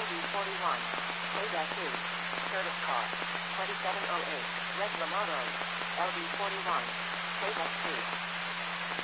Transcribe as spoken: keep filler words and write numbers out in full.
L V forty-one. K two. Service car. twenty-seven oh eight. Red Lamar Road. L V forty-one. K two.